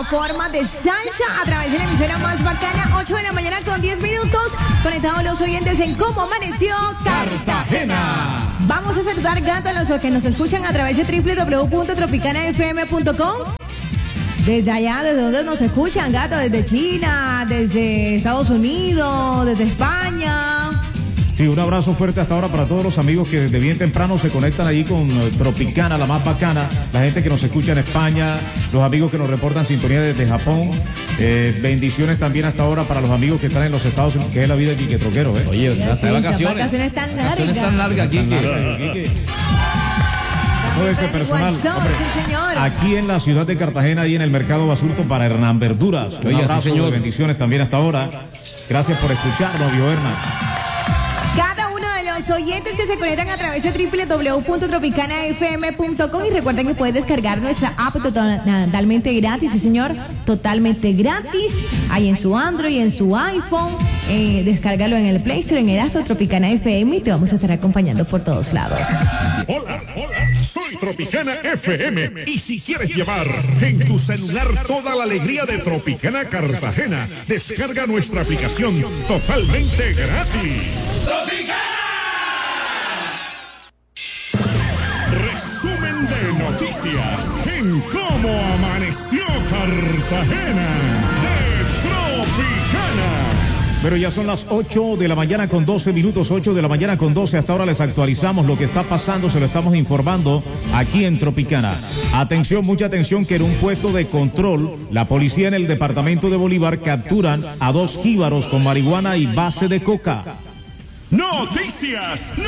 plataforma de salsa a través de la emisora más bacana, 8 de la mañana con 10 minutos. Conectados los oyentes en Cómo Amaneció Cartagena. Vamos a saludar, gato, a los que nos escuchan a través de www.tropicanafm.com. Desde allá, ¿desde dónde nos escuchan, gato? Desde China, desde Estados Unidos, desde España. Sí, un abrazo fuerte hasta ahora para todos los amigos que desde bien temprano se conectan allí con Tropicana, la más bacana, la gente que nos escucha en España, los amigos que nos reportan sintonía desde Japón. Bendiciones también hasta ahora para los amigos que están en los Estados Unidos, que es la vida de Quique Troquero, ¿eh? Oye, sí, vacaciones. Vacaciones tan largas. Vacaciones tan largas, Quique. Todo ese personal, hombre, aquí en la ciudad de Cartagena y en el mercado Basurto para Hernán Verduras. Un abrazo, sí, señor. Bendiciones también hasta ahora. Gracias por escucharnos, Bio Hernán. Cada uno de los oyentes que se conectan a través de www.tropicanafm.com, y recuerden que puedes descargar nuestra app totalmente gratis, sí señor, totalmente gratis, ahí en su Android, en su iPhone, descárgalo en el Play Store, en el App Store Tropicana FM, y te vamos a estar acompañando por todos lados. Hola, soy Tropicana FM, y si quieres llevar en tu celular toda la alegría de Tropicana Cartagena, descarga nuestra aplicación totalmente gratis. ¡Tropicana! Resumen de noticias en Cómo Amaneció Cartagena de Tropicana. Pero ya son las 8 de la mañana con 12 minutos, 8 de la mañana con 12. Hasta ahora les actualizamos lo que está pasando, se lo estamos informando aquí en Tropicana. Atención, mucha atención, que en un puesto de control, la policía en el departamento de Bolívar capturan a 2 jíbaros con marihuana y base de coca. Noticias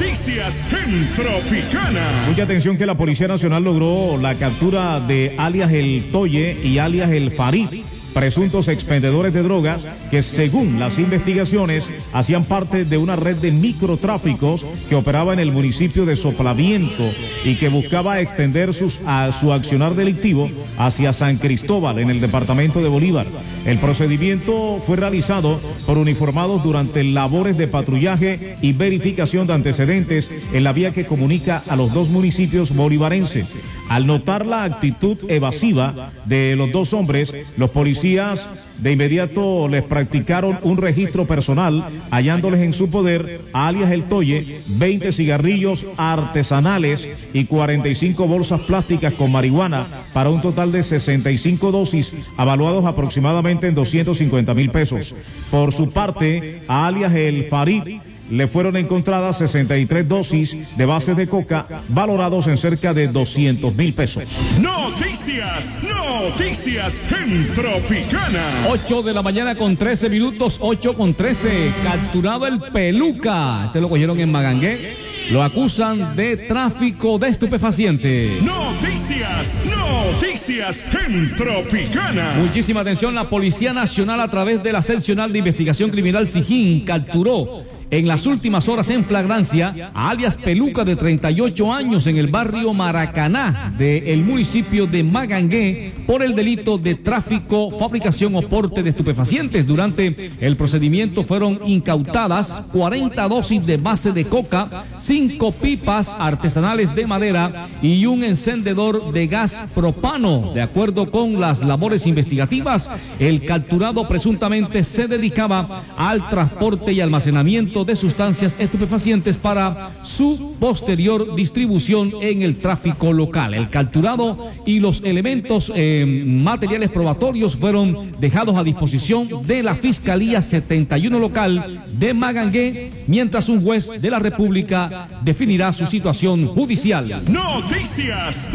en Tropicana. Mucha atención, que la Policía Nacional logró la captura de alias El Toye y alias El Farid, presuntos expendedores de drogas que, según las investigaciones, hacían parte de una red de microtráficos que operaba en el municipio de Soplaviento y que buscaba extender su accionar delictivo hacia San Cristóbal, en el departamento de Bolívar. El procedimiento fue realizado por uniformados durante labores de patrullaje y verificación de antecedentes en la vía que comunica a los 2 municipios bolivarenses. Al notar la actitud evasiva de los 2 hombres, los policías de inmediato les practicaron un registro personal, hallándoles en su poder a alias El Toye 20 cigarrillos artesanales y 45 bolsas plásticas con marihuana, para un total de 65 dosis, avaluados aproximadamente en 250,000 pesos. Por su parte, a alias El Farid le fueron encontradas 63 dosis de bases de coca, valorados en cerca de 200,000 pesos. Noticias en Tropicana. 8 de la mañana con 13 minutos, 8 con 13. Capturado el Peluca. Este lo cogieron en Magangué. Lo acusan de tráfico de estupefacientes. Noticias en Tropicana. Muchísima atención, la Policía Nacional, a través de la Seccional de Investigación Criminal SIJIN, capturó en las últimas horas en flagrancia a alias Peluca, de 38 años, en el barrio Maracaná del municipio de Magangué, por el delito de tráfico, fabricación o porte de estupefacientes. Durante el procedimiento fueron incautadas 40 dosis de base de coca, 5 pipas artesanales de madera y un encendedor de gas propano. De acuerdo con las labores investigativas, el capturado presuntamente se dedicaba al transporte y almacenamiento de sustancias estupefacientes para su posterior distribución en el tráfico local. El capturado y los elementos materiales probatorios fueron dejados a disposición de la Fiscalía 71 local de Magangué, mientras un juez de la República definirá su situación judicial. Noticias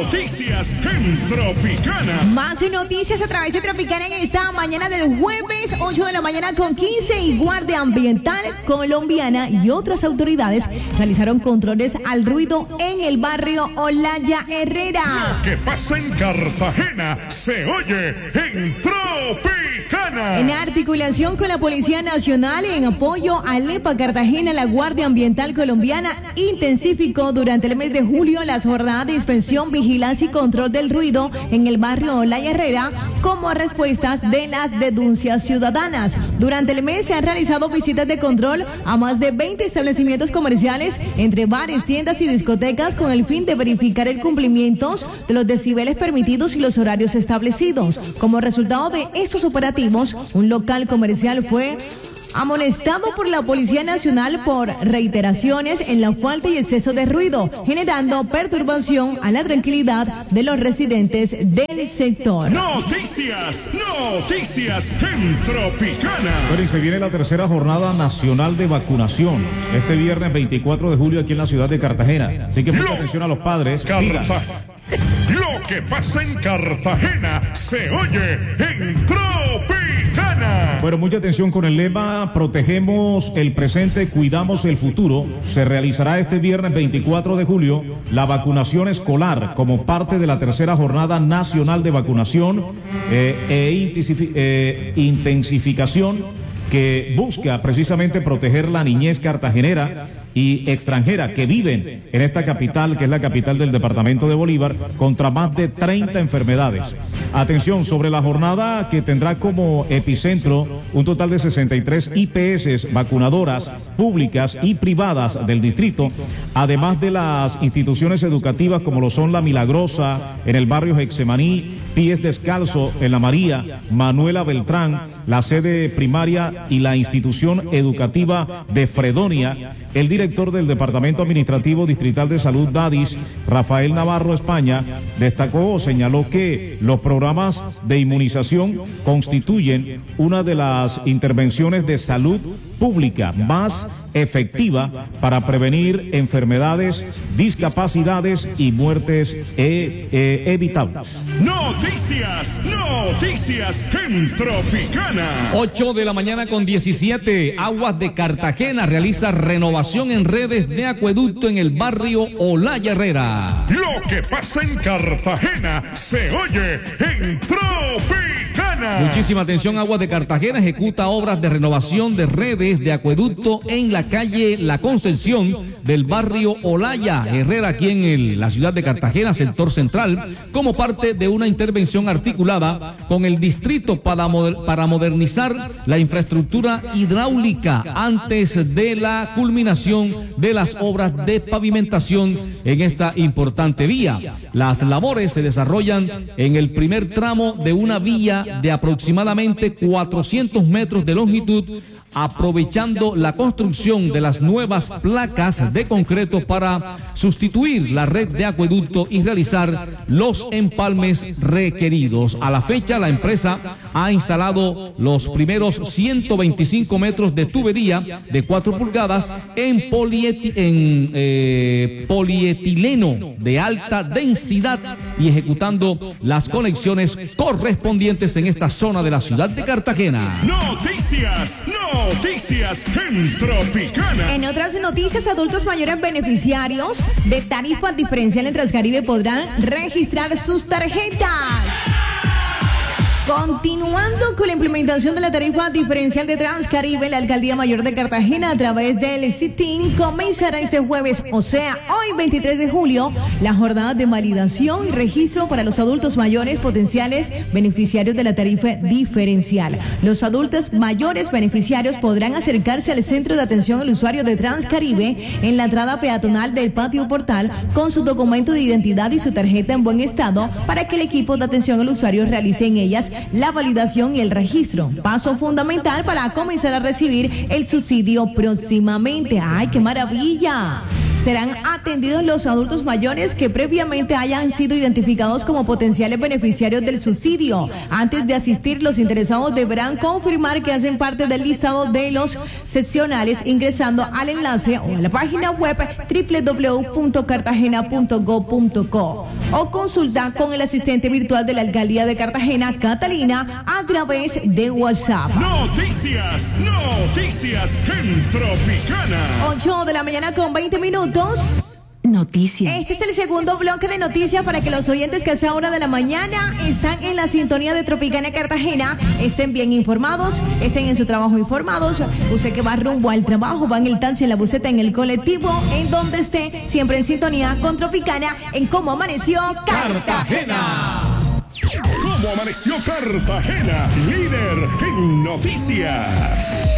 en Tropicana. Más noticias a través de Tropicana en esta mañana del jueves, 8 de la mañana con 15, y Guardia Ambiental colombiana y otras autoridades realizaron controles al ruido en el barrio Olaya Herrera. Lo que pasa en Cartagena se oye en Tropicana. En articulación con la Policía Nacional y en apoyo a EPA Cartagena, la Guardia Ambiental colombiana intensificó durante el mes de julio las jornadas de inspección, vigilancia y control del ruido en el barrio Olaya Herrera, como respuestas de las denuncias ciudadanas. Durante el mes se han realizado visitas de control control a más de 20 establecimientos comerciales, entre bares, tiendas y discotecas, con el fin de verificar el cumplimiento de los decibeles permitidos y los horarios establecidos. Como resultado de estos operativos, un local comercial fue amonestado por la Policía Nacional por reiteraciones en la falta y exceso de ruido, generando perturbación a la tranquilidad de los residentes del sector. Noticias en Tropicana. Bueno, y se viene la tercera jornada nacional de vacunación este viernes 24 de julio aquí en la ciudad de Cartagena. Así que mucha atención a los padres. Lo que pasa en Cartagena se oye en Tropicana. Bueno, mucha atención con el lema Protegemos el presente, cuidamos el futuro. Se realizará este viernes 24 de julio la vacunación escolar como parte de la tercera jornada nacional de vacunación intensificación que busca precisamente proteger la niñez cartagenera y extranjera que viven en esta capital, que es la capital del departamento de Bolívar, contra más de 30 enfermedades. Atención, sobre la jornada que tendrá como epicentro un total de 63 IPS vacunadoras públicas y privadas del distrito, además de las instituciones educativas como lo son La Milagrosa en el barrio Getsemaní, Pies Descalzo en La María, Manuela Beltrán, la sede primaria y la institución educativa de Fredonia. El director del Departamento Administrativo Distrital de Salud DADIS, Rafael Navarro España, destacó o señaló que los programas de inmunización constituyen una de las intervenciones de salud pública más efectiva para prevenir enfermedades, discapacidades y muertes evitables. Noticias en Tropicana. 8 de la mañana con 17. Aguas de Cartagena realiza renovación en redes de acueducto en el barrio Olaya Herrera. Lo que pasa en Cartagena se oye en Tropicana. Muchísima atención. Aguas de Cartagena ejecuta obras de renovación de redes de acueducto en la calle La Concepción del barrio Olaya Herrera, aquí en la ciudad de Cartagena, sector central, como parte de una intervención articulada con el distrito para modernizar la infraestructura hidráulica antes de la culminación de las obras de pavimentación en esta importante vía. Las labores se desarrollan en el primer tramo de una vía de aproximadamente 400 metros de longitud, aprovechando la construcción de las nuevas placas de concreto para sustituir la red de acueducto y realizar los empalmes requeridos. A la fecha, la empresa ha instalado los primeros 125 metros de tubería de 4 pulgadas en polietileno de alta densidad y ejecutando las conexiones correspondientes en esta zona de la ciudad de Cartagena. Noticias en Tropicana. En otras noticias, adultos mayores beneficiarios de tarifa diferencial en Transcaribe podrán registrar sus tarjetas. Continuando con la implementación de la tarifa diferencial de Transcaribe, la Alcaldía Mayor de Cartagena, a través del SITIN, comenzará este jueves, o sea, hoy 23 de julio, la jornada de validación y registro para los adultos mayores potenciales beneficiarios de la tarifa diferencial. Los adultos mayores beneficiarios podrán acercarse al Centro de Atención al Usuario de Transcaribe en la entrada peatonal del patio portal con su documento de identidad y su tarjeta en buen estado para que el equipo de atención al usuario realice en ellas la validación y el registro, paso fundamental para comenzar a recibir el subsidio próximamente. ¡Ay, qué maravilla! Serán atendidos los adultos mayores que previamente hayan sido identificados como potenciales beneficiarios del subsidio. Antes de asistir, los interesados deberán confirmar que hacen parte del listado de los seccionales ingresando al enlace o a la página web www.cartagena.gov.co o consultar con el asistente virtual de la Alcaldía de Cartagena, Catalina, a través de WhatsApp. Noticias en Tropicana. 8 de la mañana con 20 minutos. Noticias. Este es el segundo bloque de noticias para que los oyentes que a esa hora de la mañana están en la sintonía de Tropicana Cartagena estén bien informados, estén en su trabajo informados. Usted que va rumbo al trabajo, va en el taxi, en la buseta, en el colectivo, en donde esté, siempre en sintonía con Tropicana en Cómo Amaneció Cartagena. ¿Cómo amaneció Cartagena? Líder en noticias.